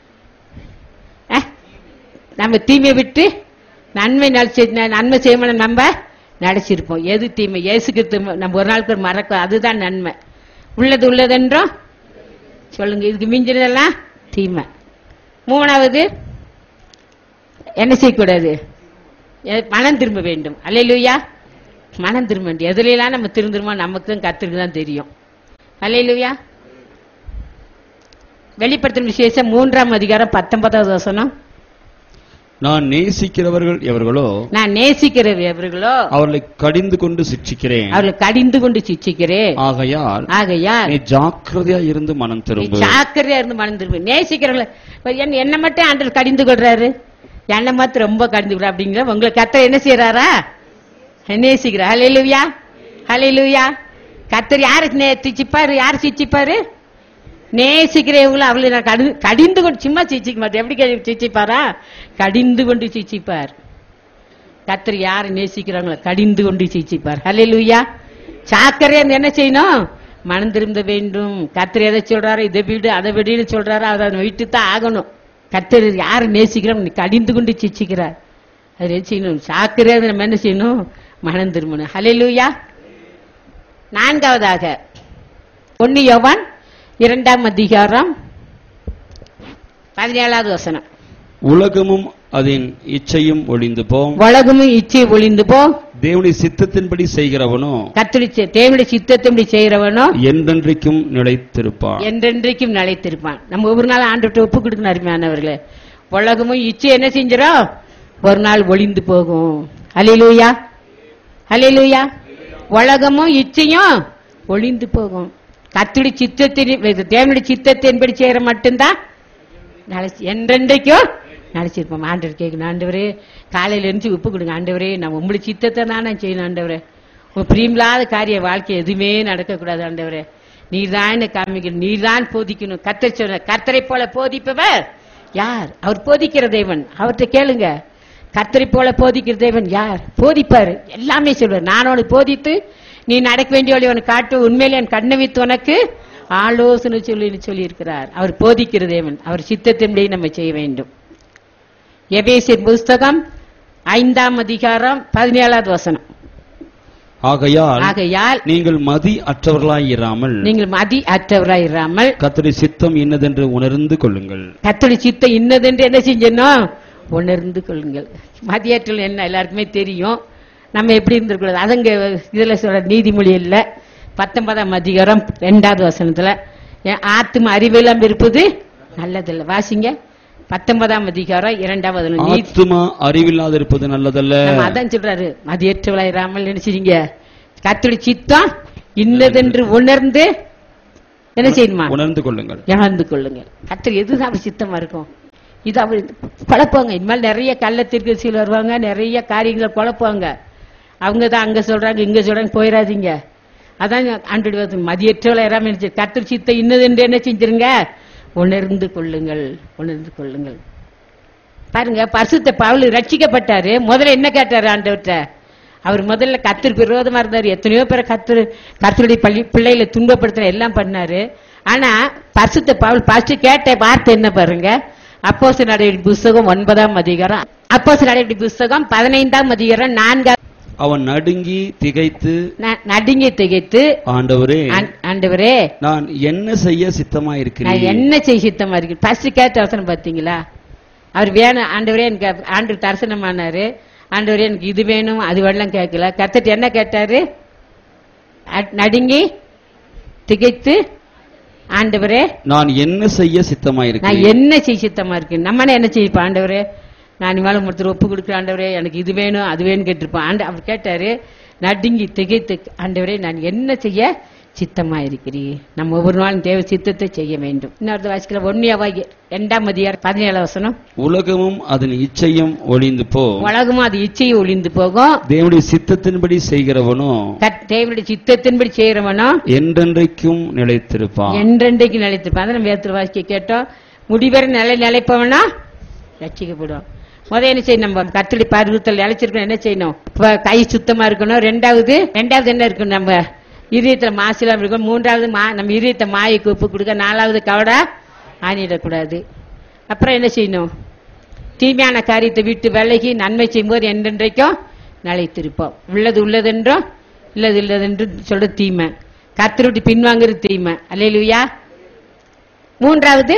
நம்ம தீமை விட்டு நன்மை செய்ய நம்ம நடிச்சிருப்போம். எது தீமை, இயேசுக்கு நம்ம ஒரு நாளுக்கு மறக்க, அதுதான் நன்மை. உள்ளது உள்ளதென்றோம் சொல்லுங்க, இதுக்கு மிஞ்சினதெல்லாம் தீமை. மூணாவது என்ன செய்யக்கூடாது, மனம் திரும்ப வேண்டும். அல்லேலூயா. மனம் திரும்ப வேண்டும். எதுலாம் நம்ம திருந்துருமோ நமக்கும் கர்த்தருக்கு தான் தெரியும். அல்லேலூயா. வெளிப்படுத்தும் விசேஷம் 3ஆம் அதிகாரம் 19வது வசனம். நான் நேசிக்கிறவர்கள் எவர்களோ அவர்களை கடிந்து கொண்டு சிட்சிக்கிறேன். ஆகையால் நீ ஜாக்கிரதையா இருந்து மனம் திரும்பு. நேசிக்கிறவர்கள் என்ன மட்டும் ஆண்டவர் கடிந்து கொள்றாரு, என்ன மாத்திரம் ரொம்ப கடிந்து கொள்ற அப்படிங்கிற உங்களை கர்த்தர் என்ன செய்யறாரா, நேசிக்கிறார். ஹல்லேலூயா. ஹல்லேலூயா. கர்த்தர் யாருக்கு சிச்சிப்பாரு, யார் சிச்சிப்பாரு, நேசிக்கிறவங்களும் அவளை கடிந்து கொண்டு, சும்மா சிச்சிக்க மாட்டேன், எப்படி சிச்சிப்பாரா, கடிந்து கொண்டு சிச்சிப்பார். கர்த்தர் யாரை நேசிக்கிறாங்களோ கடிந்து கொண்டு சிச்சிப்பார். ஹல்லேலூயா. சாக்கரையா என்ன செய்யணும், மனம் திரும்ப வேண்டும். கர்த்தர் எதை சொல்றாரு, இதை வீடு அதை விடுன்னு சொல்றாரு, அதை விட்டு தான் ஆகணும். கர்த்தர் யாரை நேசிக்கிறோம், கடிந்து கொண்டு சிச்சிக்கிறார். அது என்ன செய்யணும், சாக்கரையா நம்ம என்ன செய்யணும், மனம் திரும்பணும். ஹல்லேலூயா. நான்காவதாக 1 யோவான் 2ஆம் அதிகாரம் 17வது வசனம். உலகமும் அதன் இச்சையும் ஒளிந்து போம். உலகமும் இச்சை ஒளிந்து போம். தேவனுடைய சித்தத்தின்படி செய்கிறவனோ, தேவனுடைய சித்தத்தின்படி செய்கிறவனோ என்றென்றைக்கும் நிலைத்திருப்பான். என்றென்றைக்கும் நிலைத்திருப்பான். நம்ம ஒவ்வொரு நாள் ஆண்டவர்கிட்ட ஒப்பு கொடுக்கணும். அருமையானவர்களே, உலகமும் இச்சை என்ன செஞ்சிடும், ஒரு நாள் ஒளிந்து போகும். அல்லேலூயா. அல்லேலூயா. உலகமும் இச்சையும் ஒளிந்து போகும். கர்த்தருடைய சித்தத்தின், தேவனுடைய சித்தத்தின்படி செய்யற மட்டும்தான் என்றென்றைக்கும் நினைச்சிருப்போம். ஆண்டவர் கேட்கணும், ஆண்டவரே காலையில இருந்து உப்பு கொடுங்க, ஆண்டவரே நான் உங்களுடைய சித்தத்தை தான் நான் செய்யணும், ஆண்டவரே உங்க பிரியமில்லாத காரிய வாழ்க்கை எதுவுமே நடக்கக்கூடாது, ஆண்டவரே நீர் தான் காமிக்கணும், நீர் தான் போதிக்கணும். கர்த்தர் சொன்ன, கர்த்தரை போல போதிப்பவர் யார், அவர் போதிக்கிற தேவன், அவர்கிட்ட கேளுங்க. கர்த்தரை போல போதிக்கிற தேவன் யார், போதிப்பாரு, எல்லாமே சொல்வார். நான் உனக்கு போதித்து நீ நடக்க வேண்டிய வழி உனக்கு காட்டு, உண்மையிலே என் கண்ணை வைத்து உனக்கு ஆலோசனை சொல்லி இருக்கிறார். அவர் போதிக்கிற தேவன், அவர் சித்தத்தின்படி நம்ம செய்ய வேண்டும். எபேசியர் புஸ்தகம் 5ஆம் அதிகாரம் 17வது வசனம். ஆகையால் நீங்கள் மதி அற்றவர்களாயிராமல் கர்த்தருடைய சித்தம் இன்னதென்று உணர்ந்து கொள்ளுங்கள். கர்த்தருடைய சித்தம் இன்னதென்று என்ன செஞ்சணும்? உணர்ந்து கொள்ளுங்கள். மதியாற்றல் என்ன எல்லாருக்குமே தெரியும். நம்ம எப்படி இருந்திருக்கூடாது. அதுங்க இதுல சொல்ற நீதிமொழி இல்ல 19ஆம் அதிகாரம் 2வது வசனத்துல ஆத்தும அறிவெல்லாம் இருப்பது நல்லதில்ல. வாசிங்க 19ஆம் அதிகாரம் 2வது. ஆத்துமா அறிவில்லாத இருப்பது நல்லதல்ல. அதான் சொல்றாரு, மதியற்றவளாயிராமல் நினைச்சிருங்க. கர்த்தருடைய சித்தம் இன்னதென்று உணர்ந்து என்ன செய்யணுமா? உணர்ந்து கொள்ளுங்கள். கர்த்தர் எதுதான் அவர் சித்தமா இருக்கும்? இது அவர் குழப்பாங்க. இனிமேல் நிறைய கள்ளத்திற்கு சிலர் வருவாங்க, நிறைய காரியங்களை குழப்பாங்க. அவங்க தான் அங்க சொல்றாங்க இங்க சொல்றாங்க, போயிடாதீங்க. அதான் ஆண்டு மதியற்றவளாயிராமல் கர்த்தர் சித்தம் இன்னதென்று என்ன செஞ்சிருங்க? உணர்ந்து கொள்ளுங்கள். பாருங்க, பரிசுத்த பவுல் ரட்சிக்கப்பட்டாரு. முதல்ல என்ன கேட்டாரு ஆண்டவர்கிட்ட? அவர் முதல்ல கர்த்தருக்கு விரோதமா இருந்தாரு. எத்தனையோ பேரை கர்த்தருடைய பிள்ளைகளை துன்பப்படுத்துற எல்லாம் பண்ணாரு. ஆனா பரிசுத்த பவுல் ஃபர்ஸ்ட் கேட்ட வார்த்தை என்ன பாருங்க? அப்போஸ்தலர் நடவடிக்கை புஸ்தகம் 9ஆம் அதிகாரம், அப்போஸ்தலர் நடவடிக்கை புஸ்தகம் 15ஆம் அதிகாரம் 4. அவன் நடுங்கி திகைத்து ஆண்டவரே நான் என்ன செய்ய சித்தமா இருக்கிறேன். ஃபர்ஸ்ட் கேட்ட வசனம் பாத்தீங்களா? அவர் வேணும் ஆண்டவரே, எனக்கு ஆண்டவர் தரிசனமானாரு. ஆண்டவரே எனக்கு இது வேணும் அது வேணும் கேட்கல. கர்த்தர் என்ன கேட்டாரு? நடுங்கி திகைத்து ஆண்டவரே நான் என்ன செய்ய சித்தமா இருக்கேன். நம்ம என்ன செய்யப்பா? ஆண்டவரே நான் மேல ஒருத்தர் ஒப்பு கொடுக்குற ஆண்டவரே எனக்கு இது வேணும் அது வேணும் கேட்டிருப்பான். அவர் கேட்டாரு நடுங்கி திகைத்து, ஆண்டவரே நான் என்ன செய்ய சித்தமா இருக்கிறீர். நம்ம ஒவ்வொரு நாளும் தேவ சித்தத்தை செய்ய வேண்டும். இன்னொரு வாசிக்கல 1 2ஆம் அதிகாரம் 17 வசனம். உலகமும் அதன் இச்சையும் ஒளிந்து போகும். தேவனுடைய சித்தத்தின்படி செய்கிறவனோ என்றென்றைக்கும் நிலைத்திருப்பான். நம்ம வேதத்தில் வாசிக்க கேட்டோம். முடிவரை நிலைப்பவனா ரட்சிக்கப்படும். முதல் என்ன செய்யணும்? நம்ம கர்த்தருடைய பரிசுத்தத்தில் நிலைச்சிருக்கணும். என்ன செய்யணும்? கை சுத்தமா இருக்கணும். ரெண்டாவது என்ன இருக்கணும்? நம்ம இதயத்துல மாசிலாம் இருக்கணும். மூன்றாவது நம்ம இதயத்தை மாயைக்கு ஒப்பு கொடுக்க. 4வது கவடா ஆணிடக்கூடாது. அப்புறம் என்ன செய்யணும்? தீமையான காரியத்தை விட்டு விலகி நன்மை செய்யும்போது என்றென்றைக்கும் நிலைத்திருப்போம். உள்ளதென்றும் இல்லதென்றும் சொல்ற தீமை. கர்த்தருடைய பின்வாங்குறது தீமை. அல்லேலூயா. 3வது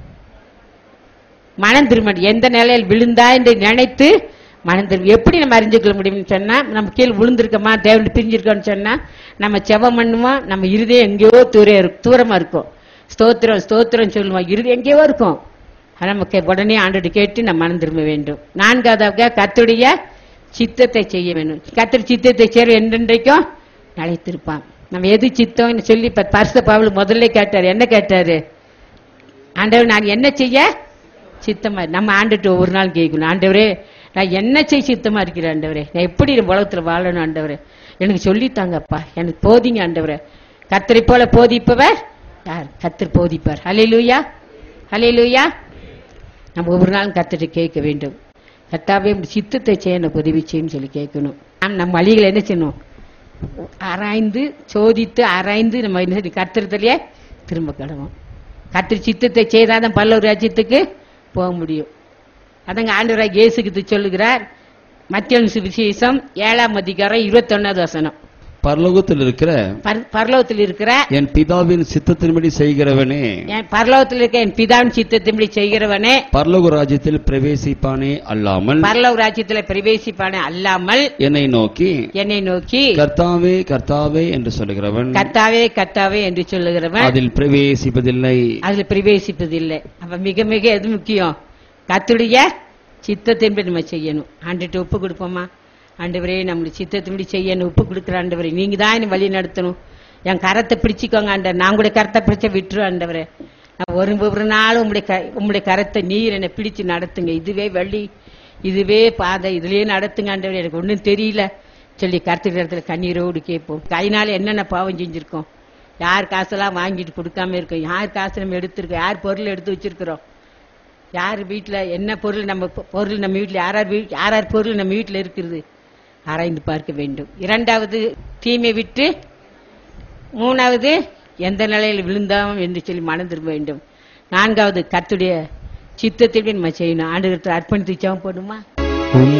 மனம் திரும்ப. எந்த நிலையில் விழுந்தா என்று நினைத்து மனம் திரும்ப. எப்படி நம்ம அறிஞ்சுக்கொள்ள முடியும்னு சொன்னா, நம்ம கீழே விழுந்திருக்கோமா தேவன் பிரிஞ்சிருக்கோம்னு சொன்னா நம்ம செவம் பண்ணுவோம். நம்ம இருதயம் எங்கேயோ தூரமா இருக்கும். ஸ்தோத்திரம் சொல்லுவோம். இருதயம் எங்கேயோ இருக்கும். நமக்கு உடனே ஆண்டோடு கேட்டு நம்ம மனம் திரும்ப வேண்டும். 4வது கர்த்தருடைய சித்தத்தை செய்ய வேண்டும். கர்த்தர் சித்தத்தை செய்ய என்றென்றைக்கும் நிலைத்திருப்பான். நம்ம எது சித்தம் சொல்லி பரிசுத்த பவுல் முதல்ல கேட்டாரு. என்ன கேட்டாரு? ஆண்டவர் நான் என்ன செய்ய சித்தமா. நம்ம ஆண்டுட்டு ஒவ்வொரு நாள் கேட்கணும். ஆண்டவரே நான் என்ன செய்ய சித்தமா இருக்கிறேன். ஆண்டவரே நான் எப்படி உலகத்துல வாழணும். ஆண்டவரே எனக்கு சொல்லித்தாங்கப்பா, எனக்கு போதிங்க. ஆண்டவரே கர்த்தரை போல போதிப்பவர் யார்? கர்த்தர் போதிப்பார். ஹல்லேலூயா, ஹல்லேலூயா. நம்ம ஒவ்வொரு நாளும் கர்த்தரை கேட்க வேண்டும். கர்த்தாவே சித்தத்தை செய்ய எனக்கு உதவி செய்யும் சொல்லி கேட்கணும். நம்ம வழிகளை என்ன செய்யணும்? ஆராய்ந்து சோதித்து ஆராய்ந்து நம்ம என்ன கர்த்தரத்திலேயே திரும்ப கிடவோம். கர்த்தர் சித்தத்தை செய்தாதான் பரலோக ராஜ்யத்துக்கு போக முடியும். அதங்க ஆண்டவராகிய இயேசு சொல்லுகிறார். மத்தேயு சுவிசேஷம் 7ஆம் அதிகாரம் 21வது வசனம். பரலோகத்தில் இருக்கிற என் பிதாவின் சித்தத்தின்படி செய்கிறவனே, பரலோகத்தில் இருக்க என் பிதாவின் சித்தத்தின்படி செய்கிறவனே பரலோக ராஜ்யத்தில் பிரவேசிப்பானே அல்லாமல் என்னை நோக்கி கர்த்தாவே கர்த்தாவே என்று சொல்லுகிறவன் அதில் பிரவேசிப்பதில்லை. அப்ப மிக மிக எது முக்கியம்? கர்த்தருடைய சித்தத்தின்படி நம்ம செய்யணும். ஆண்டுட்டு ஒப்பு கொடுப்போமா? ஆண்டவரே நம்மளுடைய சித்தத்தின்படி செய்யணும் ஒப்பு கொடுக்குற ஆண்டவரே நீங்க தான் என்ன வழி நடத்தணும். என் கரத்தை பிடிச்சிக்கோங்க ஆண்டவர். நான் கூட கரத்தை பிடிச்ச விட்டுரு ஆண்டவரே. நான் ஒரு நாளும் உங்களுடைய கரத்தை நீர் என்னை பிடிச்சு நடத்துங்க. இதுவே வழி, இதுவே பாதை, இதுலயே நடத்துங்க ஆண்டவரே. எனக்கு ஒன்றும் தெரியல சொல்லி கருத்துக்கிற இடத்துல கண்ணீரோடு கேட்போம். கையினால என்னென்ன பாவம் செஞ்சிருக்கோம்? யார் காசெல்லாம் வாங்கிட்டு கொடுக்காம இருக்கோம்? யார் காசு நம்ம எடுத்திருக்கோம்? யார் பொருள் எடுத்து வச்சிருக்கிறோம்? யார் வீட்டுல என்ன பொருள் நம்ம வீட்டுல யார் பொருள் நம்ம வீட்டுல இருக்கிறது ஆராய்ந்து பார்க்க வேண்டும். 2வது தீமை விட்டு, 3வது எந்த நிலையில் விழுந்தோம் என்று சொல்லி மனம் திரும்ப வேண்டும். 4வது கர்த்தருடைய சித்தத்தை நம்ம செய்யணும். ஆண்டவருக்கு அர்ப்பணித்து ஜெபம் போடுமா?